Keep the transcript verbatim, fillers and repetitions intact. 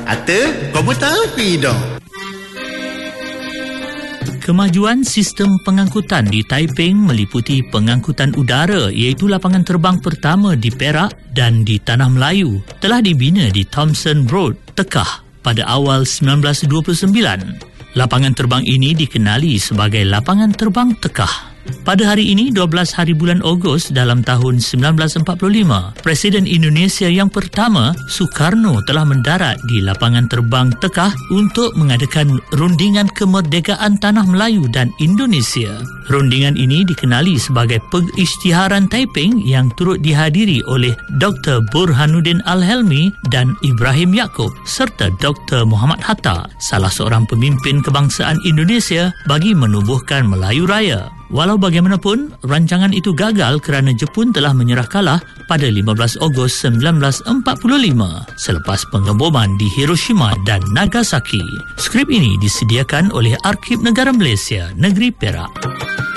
Ate, kau tahu dah? Kemajuan sistem pengangkutan di Taiping meliputi pengangkutan udara iaitu lapangan terbang pertama di Perak dan di Tanah Melayu telah dibina di Thomson Road, Tekah pada awal sembilan belas dua puluh sembilan. Lapangan terbang ini dikenali sebagai Lapangan Terbang Tekah. Pada hari ini, dua belas hari bulan Ogos dalam tahun sembilan belas empat puluh lima, Presiden Indonesia yang pertama, Sukarno, telah mendarat di Lapangan Terbang Tekah untuk mengadakan rundingan kemerdekaan Tanah Melayu dan Indonesia. Rundingan ini dikenali sebagai Pengisytiharan Taiping yang turut dihadiri oleh Doktor Burhanuddin Al-Helmi dan Ibrahim Yaakob serta Doktor Muhammad Hatta, salah seorang pemimpin kebangsaan Indonesia bagi menubuhkan Melayu Raya. Walau bagaimanapun, rancangan itu gagal kerana Jepun telah menyerah kalah pada lima belas Ogos sembilan belas empat puluh lima selepas pengeboman di Hiroshima dan Nagasaki. Skrip ini disediakan oleh Arsip Negara Malaysia, Negeri Perak.